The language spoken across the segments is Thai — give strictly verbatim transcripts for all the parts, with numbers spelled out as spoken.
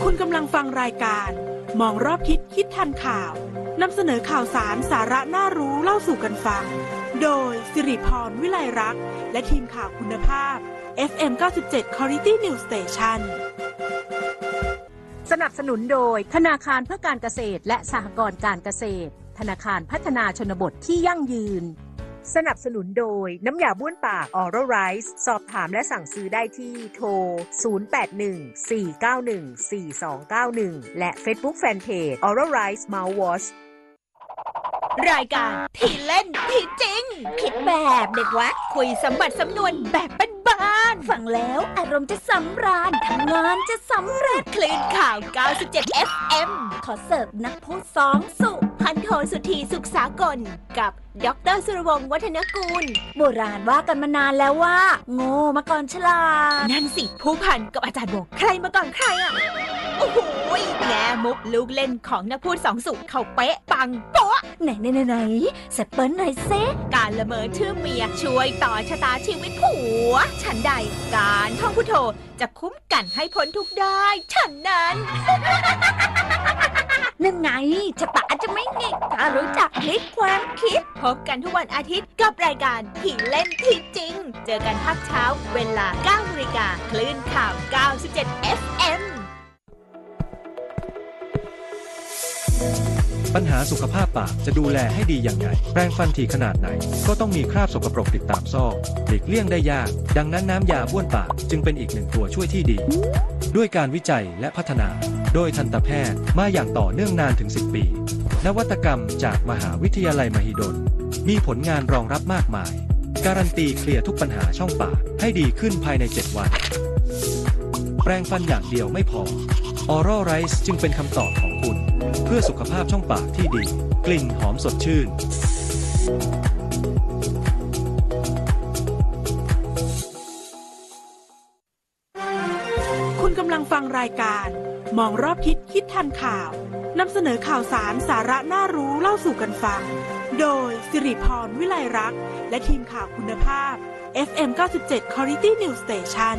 คุณกำลังฟังรายการมองรอบทิศคิดทันข่าวนำเสนอข่าวสารสาระน่ารู้เล่าสู่กันฟังโดยสิริพรวิไลรักษ์และทีมข่าวคุณภาพ เอฟ เอ็ม เก้าสิบเจ็ด Quality News Station สนับสนุนโดยธนาคารเพื่อการเกษตรและสหกรณ์การเกษตรธนาคารพัฒนาชนบทที่ยั่งยืนสนับสนุนโดยน้ำยาบ้วนปาก Oral Rice สอบถามและสั่งซื้อได้ที่โทร ศูนย์ แปด หนึ่ง สี่ เก้า หนึ่ง สี่ สอง เก้า หนึ่ง และ Facebook Fanpage Oral Rice Mouthwash รายการที่เล่นที่จริงคิดแบบเด็กวัดคุยสมบัติสำนวนแบบบ้านๆฟังแล้วอารมณ์จะสำราญทำงานจะสำเร็จคลื่นข่าว เก้าสิบเจ็ด เอฟ เอ็ม ขอเสิร์ฟนักพูดสองสุพันโทสุธีสุขสากลกับดร.สุรวงศ์วัฒนกูลโบราณว่ากันมานานแล้วว่าโง่มาก่อนฉลาดนั่นสิผู้พันกับอาจารย์โบใครมาก่อนใครอ่ะโอ้โหแง่มุกลูกเล่นของนักพูดสองสุเขาเป๊ะปังโป๊ะไหนไหนไหนไหนแซปเปิลหน่อยเซการละเมอชื่อเมียช่วยต่อชะตาชีวิตผัวฉันใดการท่องพุทโธจะคุ้มกันให้พ้นทุกได้ฉันนั้น นั่นไงจะปะจะไม่หงิกถ้ารู้จักพลิกความคิดพบกันทุกวันอาทิตย์กับรายการที่เล่นที่จริงเจอกันภาคเช้าเวลา เก้านาฬิกา คลื่นข่าว เก้าสิบเจ็ด เอฟ เอ็มปัญหาสุขภาพปากจะดูแลให้ดีอย่างไรแปรงฟันถี่ขนาดไหนก็ต้องมีคราบสกปรกติดตามซอกหลีกเลี่ยงได้ยากดังนั้นน้ำยาบ้วนปากจึงเป็นอีกหนึ่งตัวช่วยที่ดีด้วยการวิจัยและพัฒนาโดยทันตแพทย์มาอย่างต่อเนื่องนานถึงสิบปีนวัตกรรมจากมหาวิทยาลัยมหิดลมีผลงานรองรับมากมายการันตีเคลียร์ทุกปัญหาช่องปากให้ดีขึ้นภายในเจ็ดวันแปรงฟันอย่างเดียวไม่พอ Oral Rice จึงเป็นคำตอบของคุณเพื่อสุขภาพช่องปากที่ดีกลิ่นหอมสดชื่นคุณกำลังฟังรายการมองรอบทิศคิดทันข่าวนำเสนอข่าวสารสาระน่ารู้เล่าสู่กันฟังโดยสิริพรวิไลรักษ์และทีมข่าวคุณภาพ เอฟ เอ็ม เก้าสิบเจ็ด Quality News Station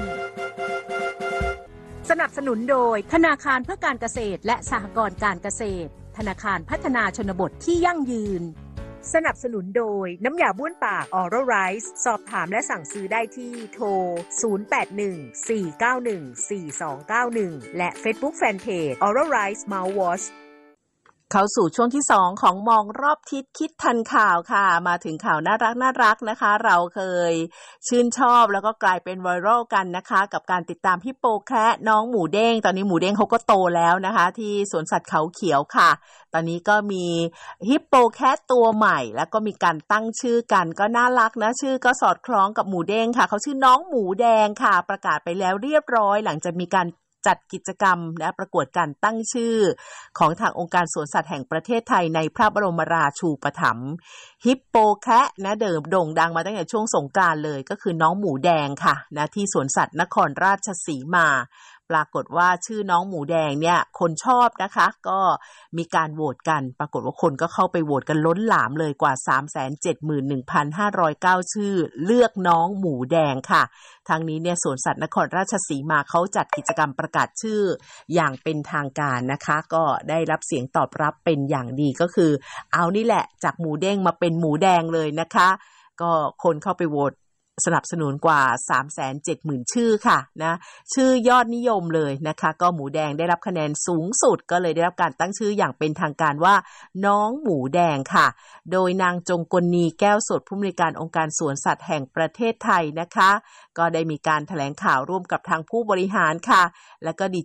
สนับสนุนโดยธนาคารเพื่อการเกษตรและสหกรณ์การเกษตรธนาคารพัฒนาชนบทที่ยั่งยืนสนับสนุนโดยน้ำยาบ้วนปาก Oral Rice สอบถามและสั่งซื้อได้ที่โทร ศูนย์ แปด หนึ่ง สี่ เก้า หนึ่ง สี่ สอง เก้า หนึ่ง และ Facebook Fanpage Oral Rice Mouthwashเข้าสู่ช่วงที่สองของมองรอบทิศคิดทันข่าวค่ะมาถึงข่าวน่ารักน่ารักนะคะเราเคยชื่นชอบแล้วก็กลายเป็นไวรัลกันนะคะกับการติดตามฮิปโปแคระน้องหมูเด้งตอนนี้หมูเด้งเขาก็โตแล้วนะคะที่สวนสัตว์เขาเขียวค่ะตอนนี้ก็มีฮิปโปแคระตัวใหม่แล้วก็มีการตั้งชื่อกันก็น่ารักนะชื่อก็สอดคล้องกับหมูเด้งค่ะเขาชื่อน้องหมูแดงค่ะประกาศไปแล้วเรียบร้อยหลังจากมีการจัดกิจกรรมและประกวดการตั้งชื่อของทางองค์การสวนสัตว์แห่งประเทศไทยในพระบรมราชูปถัมภ์ฮิปโปแคระนะเดิมโด่งดังมาตั้งแต่ช่วงสงกรานต์เลยก็คือน้องหมูแดงค่ะนะที่สวนสัตว์นครราชสีมาปรากฏว่าชื่อน้องหมูแดงเนี่ยคนชอบนะคะก็มีการโหวตกันปรากฏว่าคนก็เข้าไปโหวตกันล้นหลามเลยกว่า สามแสนเจ็ดหมื่นหนึ่งพันห้าร้อยเก้า ชื่อเลือกน้องหมูแดงค่ะทางนี้เนี่ยสวนสัตว์นครราชสีมาเขาจัดกิจกรรมประกาศชื่ออย่างเป็นทางการนะคะก็ได้รับเสียงตอบรับเป็นอย่างดีก็คือเอานี่แหละจากหมูเด้งมาเป็นหมูแดงเลยนะคะก็คนเข้าไปโหวตสนับสนุนกว่า สามแสนเจ็ดหมื่น ชื่อค่ะนะชื่อยอดนิยมเลยนะคะก็หมูแดงได้รับคะแนนสูงสุดก็เลยได้รับการตั้งชื่ออย่างเป็นทางการว่าน้องหมูแดงค่ะโดยนางจงกลนีแก้วสดผู้อำนวยการองค์การสวนสัตว์แห่งประเทศไทยนะคะก็ได้มีการแถลงข่าวร่วมกับทางผู้บริหารค่ะและก็ดี